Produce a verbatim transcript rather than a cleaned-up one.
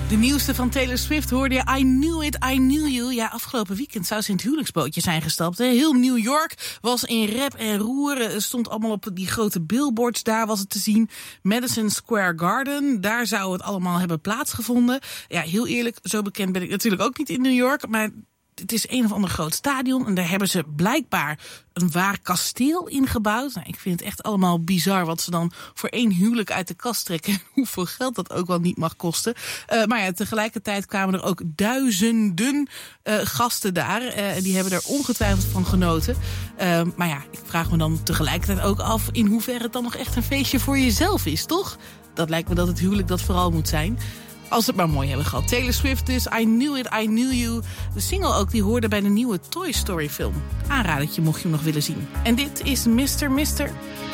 De nieuwste van Taylor Swift hoorde je I Knew It, I Knew You. Ja, afgelopen weekend zou ze in het huwelijksbootje zijn gestapt. Heel New York was in rep en roer. Stond allemaal op die grote billboards. Daar was het te zien. Madison Square Garden. Daar zou het allemaal hebben plaatsgevonden. Ja, heel eerlijk, zo bekend ben ik natuurlijk ook niet in New York. Maar het is een of ander groot stadion. En daar hebben ze blijkbaar een waar kasteel ingebouwd. Nou, ik vind het echt allemaal bizar wat ze dan voor één huwelijk uit de kast trekken. Hoeveel geld dat ook wel niet mag kosten. Uh, maar ja, tegelijkertijd kwamen er ook duizenden uh, gasten daar. Uh, die hebben er ongetwijfeld van genoten. Uh, maar ja, ik vraag me dan tegelijkertijd ook af in hoeverre het dan nog echt een feestje voor jezelf is, toch? Dat lijkt me dat het huwelijk dat vooral moet zijn. Als we het maar mooi hebben gehad. Taylor Swift dus, I Knew It, I Knew You. De single ook, die hoorde bij de nieuwe Toy Story film. Aanradertje mocht je hem nog willen zien. En dit is mister mister